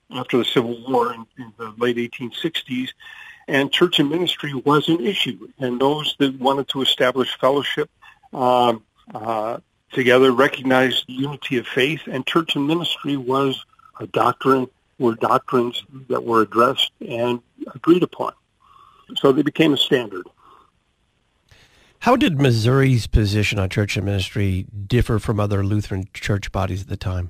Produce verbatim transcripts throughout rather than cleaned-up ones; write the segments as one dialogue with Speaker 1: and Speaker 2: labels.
Speaker 1: after the Civil War in, in the late eighteen sixties, and church and ministry was an issue. And those that wanted to establish fellowship um, uh, together recognized the unity of faith, and church and ministry was a doctrine, were doctrines that were addressed and agreed upon. So they became a standard.
Speaker 2: How did Missouri's position on church and ministry differ from other Lutheran church bodies at the time?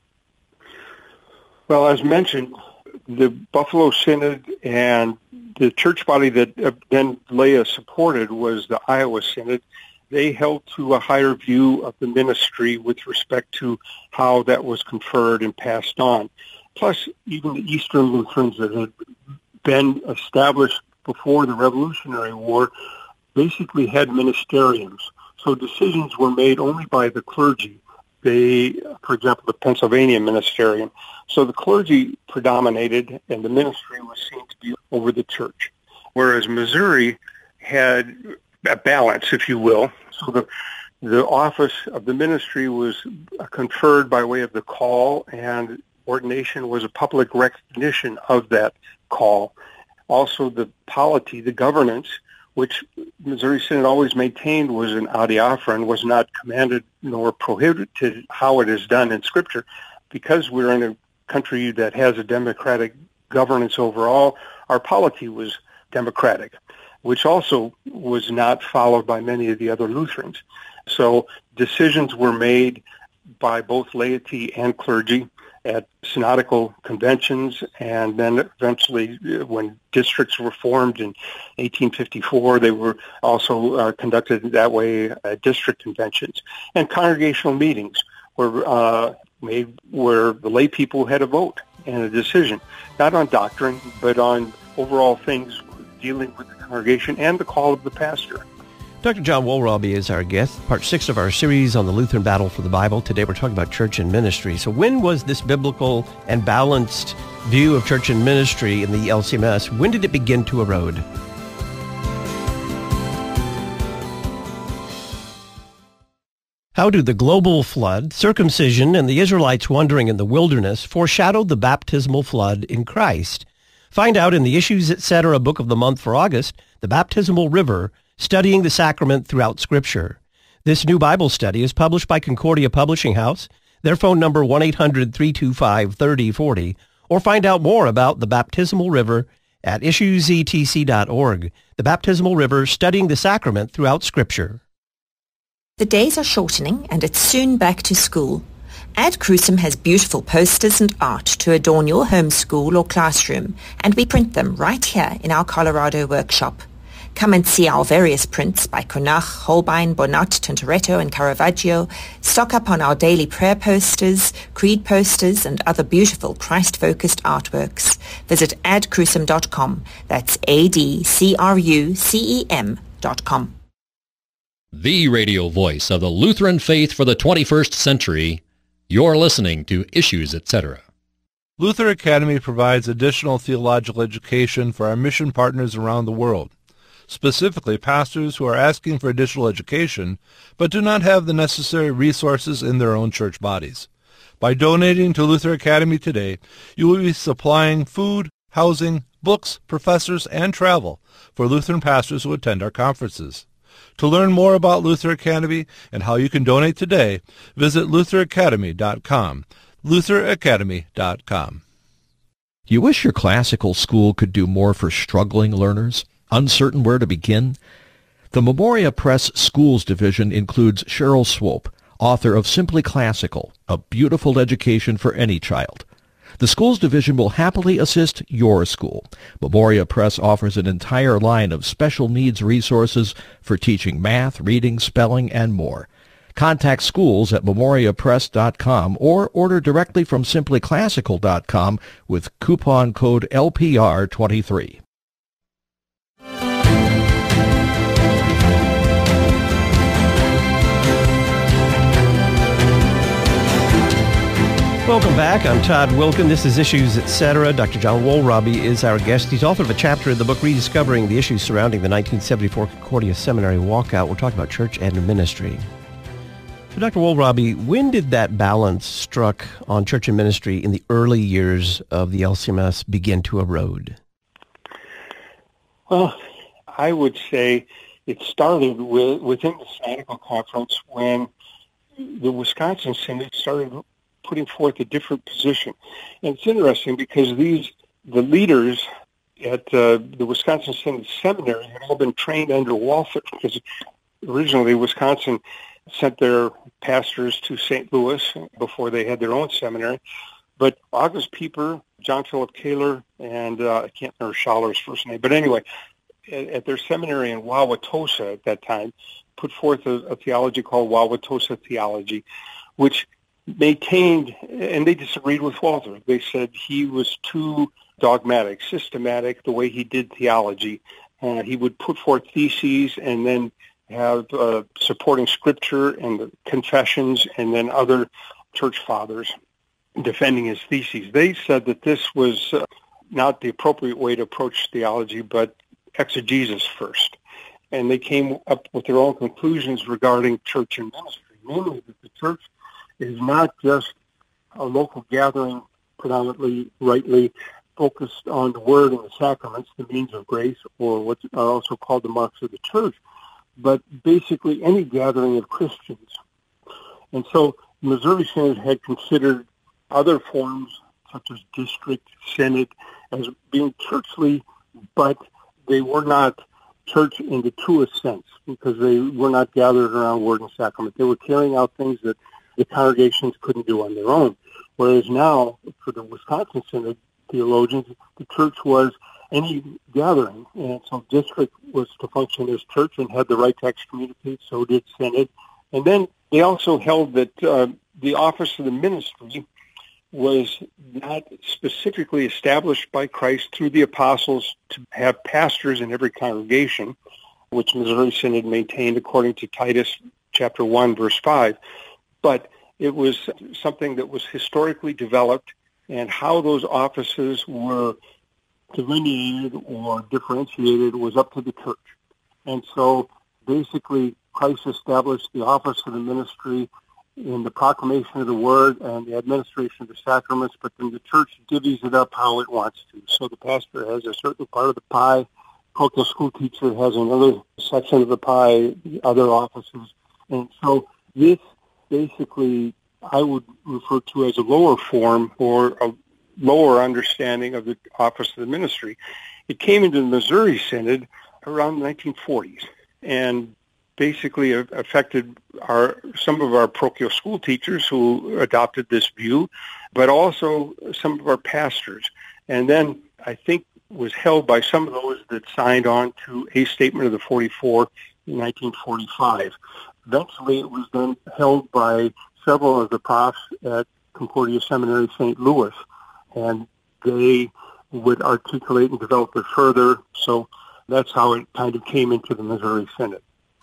Speaker 1: Well, as mentioned, the Buffalo Synod and the church body that then Leah supported was the Iowa Synod. They held to a higher view of the ministry with respect to how that was conferred and passed on. Plus, even the Eastern Lutherans that had been established before the Revolutionary War basically had ministeriums. So decisions were made only by the clergy. They, for example, the Pennsylvania ministerium. So the clergy predominated and the ministry was seen to be over the church. Whereas Missouri had a balance, if you will. So the the office of the ministry was conferred by way of the call, and ordination was a public recognition of that call. Also the polity, the governance, which Missouri Synod always maintained was an adiaphora, was not commanded nor prohibited how it is done in Scripture. Because we're in a country that has a democratic governance overall, our polity was democratic, which also was not followed by many of the other Lutherans. So decisions were made by both laity and clergy at synodical conventions, and then eventually when districts were formed in eighteen fifty-four, they were also uh, conducted that way at district conventions. And congregational meetings were uh, made where the lay people had a vote and a decision, not on doctrine, but on overall things dealing with the congregation and the call of the pastor.
Speaker 2: Doctor John Wohlrabi is our guest, part six of our series on the Lutheran battle for the Bible. Today we're talking about church and ministry. So when was this biblical and balanced view of church and ministry in the L C M S, when did it begin to erode? How do the global flood, circumcision, and the Israelites wandering in the wilderness foreshadow the baptismal flood in Christ? Find out in the Issues Etc. Book of the Month for August, The Baptismal River, Studying the Sacrament Throughout Scripture. This new Bible study is published by Concordia Publishing House. Their phone number one eight hundred, three two five, three oh four oh, or find out more about the Baptismal River at issues e t c dot org. The Baptismal River, Studying the Sacrament Throughout Scripture.
Speaker 3: The days are shortening and it's soon back to school. Ad Crucem has beautiful posters and art to adorn your home school or classroom, and we print them right here in our Colorado workshop. Come and see our various prints by Cranach, Holbein, Bonnat, Tintoretto, and Caravaggio. Stock up on our daily prayer posters, creed posters, and other beautiful Christ-focused artworks. Visit ad crucem dot com. That's A D C R U C E M dot com.
Speaker 4: The radio voice of the Lutheran faith for the twenty-first century. You're listening to Issues Etc.
Speaker 5: Luther Academy provides additional theological education for our mission partners around the world, specifically pastors who are asking for additional education but do not have the necessary resources in their own church bodies. By donating to Luther Academy today, you will be supplying food, housing, books, professors, and travel for Lutheran pastors who attend our conferences. To learn more about Luther Academy and how you can donate today, visit luther academy dot com. luther academy dot com.
Speaker 6: You wish your classical school could do more for struggling learners, uncertain where to begin? The Memoria Press Schools Division includes Cheryl Swope, author of Simply Classical, a beautiful education for any child. The Schools Division will happily assist your school. Memoria Press offers an entire line of special needs resources for teaching math, reading, spelling, and more. Contact schools at memoria press dot com or order directly from simply classical dot com with coupon code L P R twenty-three.
Speaker 2: Welcome back. I'm Todd Wilkin. This is Issues Etc. Doctor John Wohlrabi is our guest. He's author of a chapter in the book Rediscovering the Issues Surrounding the nineteen seventy-four Concordia Seminary Walkout. We're talking about church and ministry. So, Doctor Wohlrabi, when did that balance struck on church and ministry in the early years of the L C M S begin to erode?
Speaker 1: Well, I would say it started with, within the Synodical Conference when the Wisconsin Synod started putting forth a different position. And it's interesting because these, the leaders at uh, the Wisconsin Synod Seminary had all been trained under Walther, because originally Wisconsin sent their pastors to Saint Louis before they had their own seminary. But August Pieper, John Philip Kaler, and uh, I can't remember Schaller's first name, but anyway, at, at their seminary in Wauwatosa at that time, put forth a, a theology called Wauwatosa theology, which maintained, and they disagreed with Walther. They said he was too dogmatic, systematic, the way he did theology. Uh, he would put forth theses and then have uh, supporting scripture and the confessions and then other church fathers defending his theses. They said that this was uh, not the appropriate way to approach theology, but exegesis first. And they came up with their own conclusions regarding church and ministry, namely that the church is not just a local gathering predominantly rightly focused on the word and the sacraments, the means of grace, or what are also called the marks of the church, but basically any gathering of Christians. And so the Missouri Synod had considered other forms, such as district, synod, as being churchly, but they were not church in the truest sense, because they were not gathered around word and sacrament. They were carrying out things that the congregations couldn't do on their own. Whereas now, for the Wisconsin Synod theologians, the church was any gathering, and so district was to function as church and had the right to excommunicate, so did synod. And then they also held that uh, the office of the ministry was not specifically established by Christ through the apostles to have pastors in every congregation, which Missouri Synod maintained according to Titus chapter one, verse five. But it was something that was historically developed, and how those offices were delineated or differentiated was up to the church. And so basically Christ established the office of the ministry in the proclamation of the word and the administration of the sacraments, but then the church divvies it up how it wants to. So the pastor has a certain part of the pie, parochial school teacher has another section of the pie, the other offices. And so this basically I would refer to as a lower form or a lower understanding of the office of the ministry. It came into the Missouri Synod around the nineteen forties and basically affected our some of our parochial school teachers who adopted this view, but also some of our pastors. And then I think was held by some of those that signed on to a statement of the forty-four in nineteen forty-five. Eventually it was then held by several of the profs at Concordia Seminary Saint Louis, and they would articulate and develop it further. So that's how it kind of came into the Missouri Synod.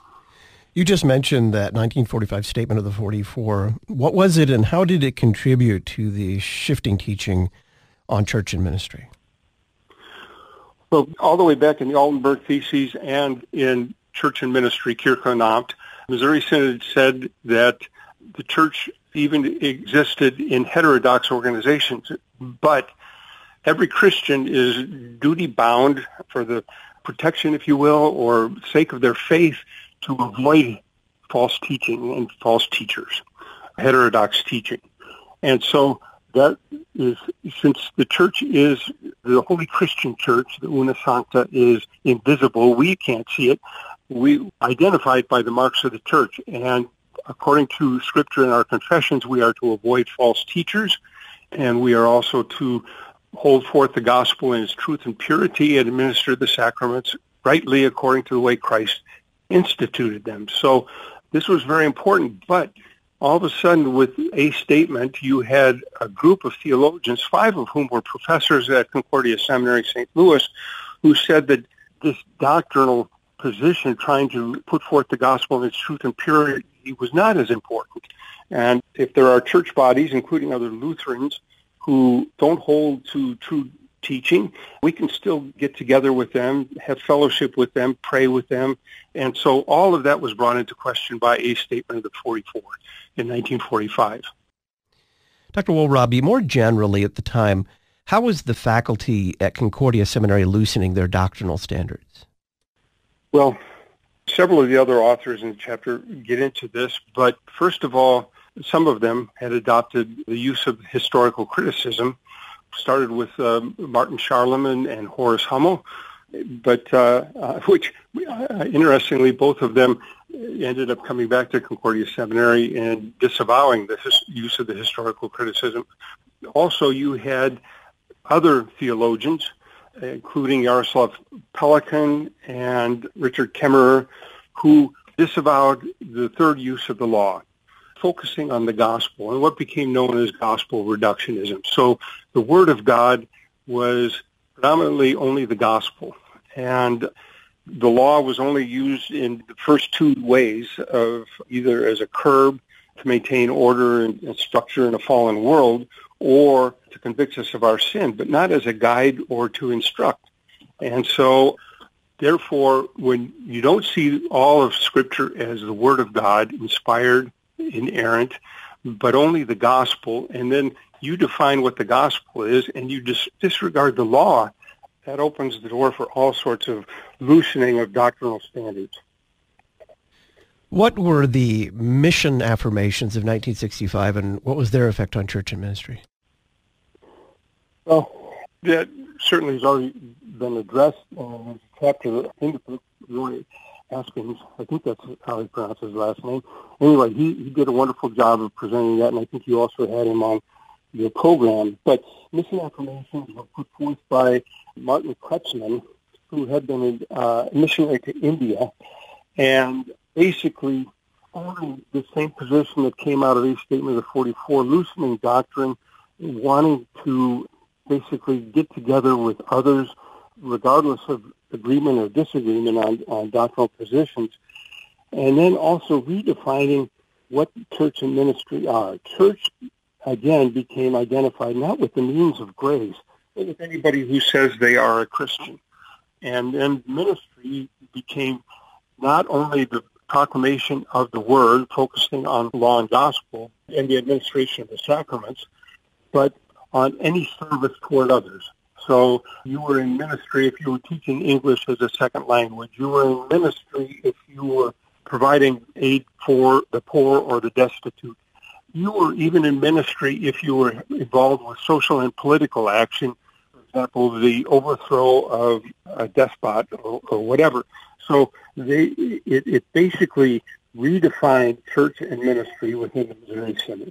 Speaker 2: You just mentioned that nineteen forty-five statement of the forty-four. What was it, and how did it contribute to the shifting teaching on church and ministry?
Speaker 1: Well, all the way back in the Altenberg Theses and in Church and Ministry, Kirche und Amt, Missouri Synod said that the church even existed in heterodox organizations, but every Christian is duty-bound for the protection, if you will, or sake of their faith, to avoid false teaching and false teachers, heterodox teaching. And so that is, since the church is, the Holy Christian Church, the Una Sancta, is invisible, we can't see it, we identify it by the marks of the church. And according to Scripture and our confessions, we are to avoid false teachers, and we are also to hold forth the gospel in its truth and purity and administer the sacraments rightly according to the way Christ instituted them. So this was very important, but all of a sudden with a statement, you had a group of theologians, five of whom were professors at Concordia Seminary Saint Louis, who said that this doctrinal position, trying to put forth the gospel in its truth and purity, was not as important. And if there are church bodies, including other Lutherans, who don't hold to true teaching. We can still get together with them, have fellowship with them, pray with them. And so all of that was brought into question by a statement of the forty-four in nineteen forty-five.
Speaker 2: Doctor Wohlrabi, more generally at the time, how was the faculty at Concordia Seminary loosening their doctrinal standards?
Speaker 1: Well, several of the other authors in the chapter get into this, but first of all, some of them had adopted the use of historical criticism, started with uh, Martin Charlemagne and Horace Hummel, but uh, uh, which, uh, interestingly, both of them ended up coming back to Concordia Seminary and disavowing the his- use of the historical criticism. Also, you had other theologians, including Yaroslav Pelikan and Richard Kemmerer, who disavowed the third use of the law, focusing on the gospel and what became known as gospel reductionism. So the Word of God was predominantly only the gospel, and the law was only used in the first two ways, of either as a curb to maintain order and, and structure in a fallen world, or to convict us of our sin, but not as a guide or to instruct. And so, therefore, when you don't see all of Scripture as the Word of God, inspired, inerrant, but only the gospel, and then you define what the gospel is, and you dis- disregard the law, that opens the door for all sorts of loosening of doctrinal standards.
Speaker 2: What were the mission affirmations of nineteen sixty-five, and what was their effect on church and ministry?
Speaker 1: Well, that certainly has already been addressed in the chapter in the book, Roy Askins. I think that's how he pronounced his last name. Anyway, he, he did a wonderful job of presenting that, and I think you also had him on your program. But mission affirmations were put forth by Martin Kretschmann, who had been uh, a missionary to India, and basically following the same position that came out of the Statement of the forty-four, loosening doctrine, wanting to basically get together with others, regardless of agreement or disagreement on, on doctrinal positions, and then also redefining what church and ministry are. Church, again, became identified not with the means of grace, but with anybody who says they are a Christian. And then ministry became not only the proclamation of the word, focusing on law and gospel and the administration of the sacraments, but on any service toward others. So you were in ministry if you were teaching English as a second language. You were in ministry if you were providing aid for the poor or the destitute. You were even in ministry if you were involved with social and political action, for example, the overthrow of a despot or, or whatever. So they, it, it basically redefined church and ministry within the Missouri Synod.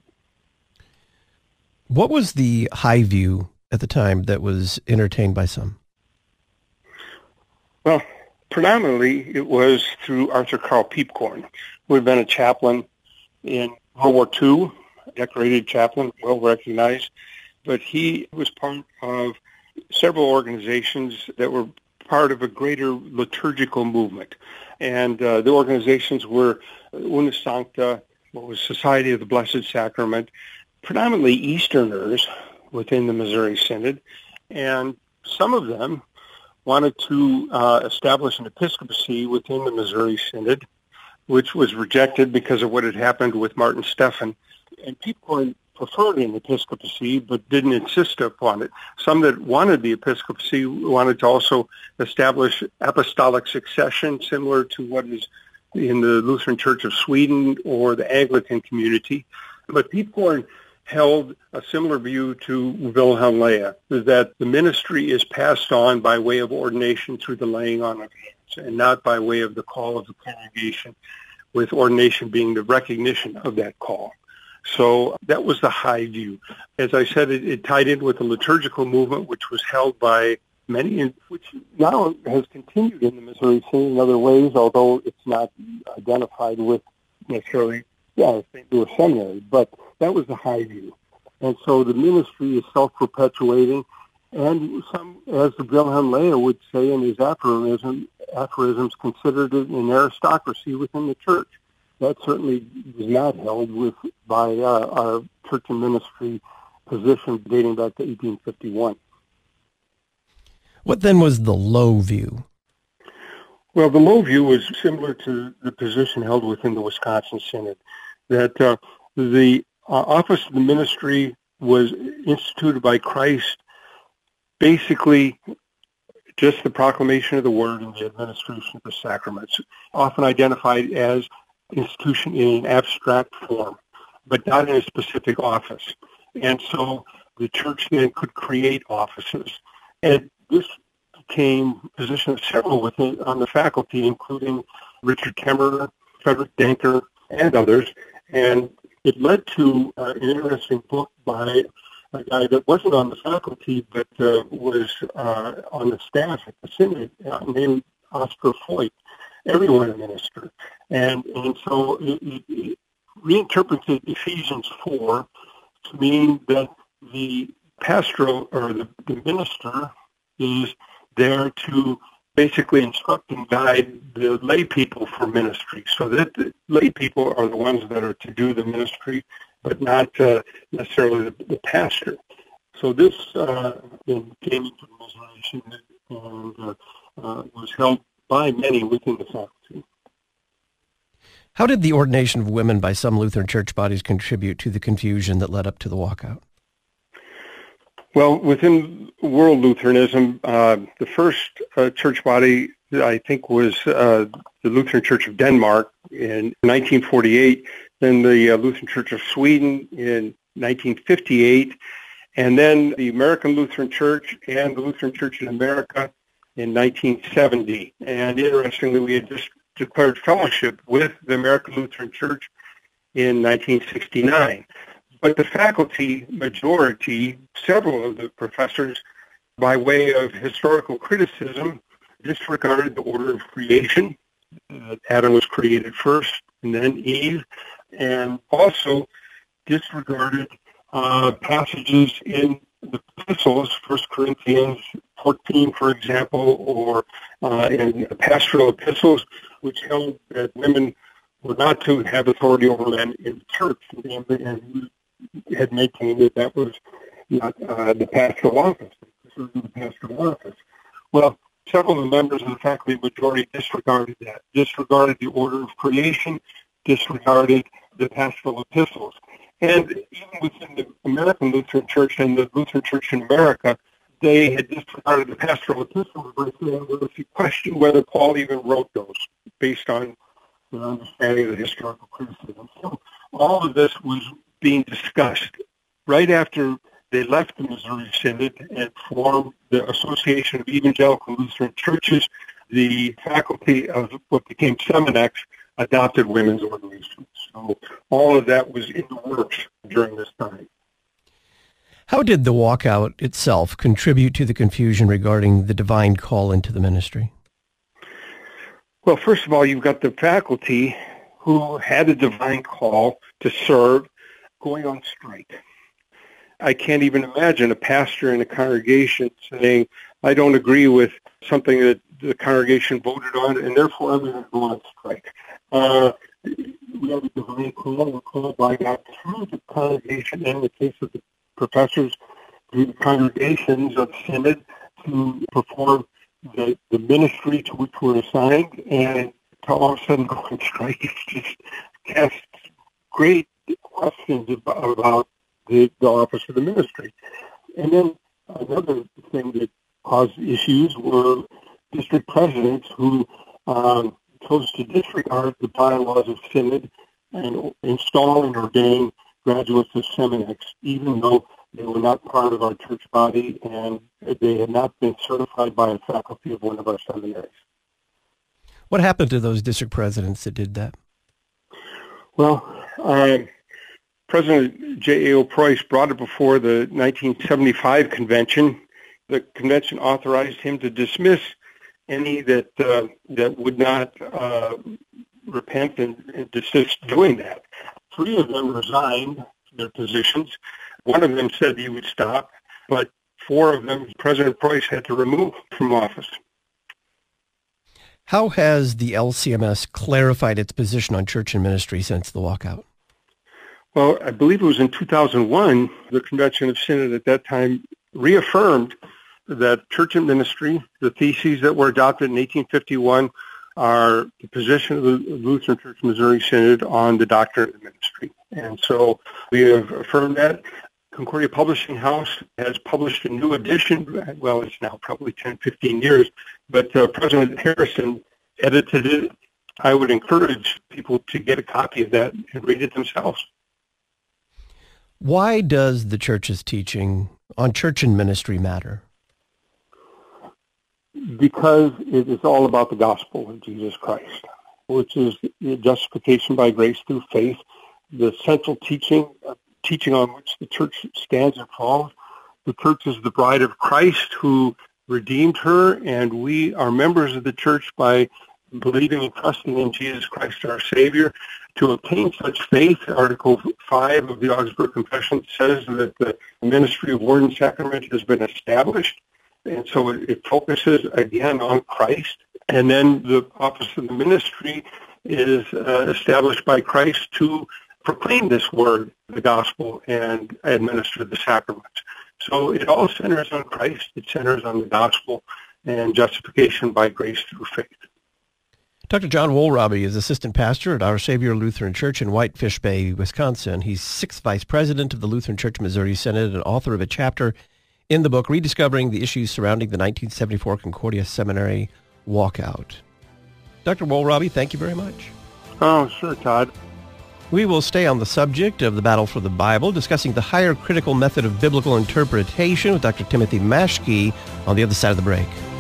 Speaker 2: What was the high view at the time that was entertained by some?
Speaker 1: Well, predominantly it was through Arthur Carl Piepkorn, who had been a chaplain in World War Two, decorated chaplain, well recognized, but he was part of several organizations that were part of a greater liturgical movement. And uh, the organizations were Una Sancta, what was Society of the Blessed Sacrament, predominantly Easterners within the Missouri Synod, and some of them wanted to uh, establish an episcopacy within the Missouri Synod, which was rejected because of what had happened with Martin Stephan. And Piepkorn preferred an episcopacy, but didn't insist upon it. Some that wanted the episcopacy wanted to also establish apostolic succession, similar to what is in the Lutheran Church of Sweden or the Anglican community. But Piepkorn held a similar view to Wilhelm Leah, that the ministry is passed on by way of ordination through the laying on of hands, and not by way of the call of the congregation, with ordination being the recognition of that call. So that was the high view. As I said, it, it tied in with the liturgical movement, which was held by many, and which now has continued in the Missouri Synod in other ways, although it's not identified with necessarily, yeah, Saint Louis Seminary, but that was the high view. And so the ministry is self-perpetuating, and some, as Wilhelm Leah would say in his aphorism, aphorisms, considered it an aristocracy within the church. That certainly was not held with by uh, our church and ministry position dating back to eighteen fifty-one.
Speaker 2: What then was the low view?
Speaker 1: Well, the low view was similar to the position held within the Wisconsin Synod, that uh, the uh, office of the ministry was instituted by Christ, basically just the proclamation of the word and the administration of the sacraments, often identified as institution in an abstract form, but not in a specific office. And so the church then could create offices. And this became a position of several within on the faculty, including Richard Kemmerer, Frederick Denker, and others. And it led to uh, an interesting book by a guy that wasn't on the faculty, but uh, was uh, on the staff at the Synod, uh, named Oscar Foyt, Everyone a Minister. And, and so it, it, it reinterpreted Ephesians four to mean that the pastoral or the, the minister is there to basically instruct and guide the lay people for ministry, so that the lay people are the ones that are to do the ministry, but not uh, necessarily the, the pastor. So this uh, then came into the Missouri Synod and uh, uh, was held by many within the faculty.
Speaker 2: How did the ordination of women by some Lutheran church bodies contribute to the confusion that led up to the walkout?
Speaker 1: Well, within world Lutheranism, uh, the first uh, church body, I think, was uh, the Lutheran Church of Denmark in nineteen forty-eight, then the uh, Lutheran Church of Sweden in nineteen fifty-eight, and then the American Lutheran Church and the Lutheran Church in America in nineteen seventy. And interestingly, we had just declared fellowship with the American Lutheran Church in nineteen sixty-nine. But the faculty majority, several of the professors, by way of historical criticism, disregarded the order of creation. Uh, Adam was created first, and then Eve, and also disregarded uh, passages in the epistles, First Corinthians fourteen, for example, or uh, in the pastoral epistles, which held that women were not to have authority over men in the church, and, and had maintained that that was not uh, the pastoral office. This was the pastoral office. Well, several of the members of the faculty majority disregarded that, disregarded the order of creation, disregarded the pastoral epistles. And even within the American Lutheran Church and the Lutheran Church in America, they had disregarded the pastoral epistles by saying, well, if you question whether Paul even wrote those based on their understanding of the historical criticism. So all of this was being discussed right after they left the Missouri Synod and formed the Association of Evangelical Lutheran Churches. The faculty of what became Seminex adopted women's ordination. So all of that was in the works during this time.
Speaker 2: How did the walkout itself contribute to the confusion regarding the divine call into the ministry?
Speaker 1: Well, first of all, you've got the faculty who had a divine call to serve going on strike. I can't even imagine a pastor in a congregation saying, I don't agree with something that the congregation voted on, and therefore I'm going to go on strike. Uh, we have a divine call. We're called by God through the congregation, and in the case of the professors, through the congregations of Synod, to perform the, the ministry to which we're assigned, and to all of a sudden go on strike. It's just casts great questions about, about the, the office of the ministry. And then another thing that caused issues were district presidents who um, chose to disregard the bylaws of Synod and install and ordain graduates of Seminex, even though they were not part of our church body and they had not been certified by a faculty of one of our seminaries.
Speaker 2: What happened to those district presidents that did that?
Speaker 1: Well, uh, President J A O Preuss brought it before the nineteen seventy-five convention. The convention authorized him to dismiss any that uh, that would not uh, repent and, and desist doing that. Three of them resigned their positions. One of them said he would stop, but four of them President Preuss had to remove from office.
Speaker 2: How has the L C M S clarified its position on church and ministry since the walkout?
Speaker 1: Well, I believe it was in two thousand one, the Convention of Synod at that time reaffirmed that church and ministry, the theses that were adopted in eighteen fifty-one, are the position of the Lutheran Church Missouri Synod on the doctrine of the ministry. And so we have affirmed that. Concordia Publishing House has published a new edition. Well, it's now probably ten, fifteen years, but uh, President Harrison edited it. I would encourage people to get a copy of that and read it themselves.
Speaker 2: Why does the church's teaching on church and ministry matter?
Speaker 1: Because it is all about the gospel of Jesus Christ, which is justification by grace through faith, the central teaching, uh, teaching on which the church stands and falls. The church is the bride of Christ who redeemed her, and we are members of the church by believing and trusting in Jesus Christ, our Savior. To obtain such faith, Article five of the Augsburg Confession says that the ministry of word and sacrament has been established. And so it, it focuses, again, on Christ. And then the office of the ministry is uh, established by Christ to proclaim this word, the gospel, and administer the sacraments. So it all centers on Christ. It centers on the gospel and justification by grace through faith.
Speaker 2: Doctor John Wohlrabi is assistant pastor at Our Savior Lutheran Church in Whitefish Bay, Wisconsin. He's sixth vice president of the Lutheran Church Missouri Synod and author of a chapter in the book Rediscovering the Issues Surrounding the nineteen seventy-four Concordia Seminary Walkout. Doctor Wohlrabi, thank you very much.
Speaker 1: Oh, sure, Todd.
Speaker 2: We will stay on the subject of the battle for the Bible, discussing the higher critical method of biblical interpretation with Doctor Timothy Maschke on the other side of the break.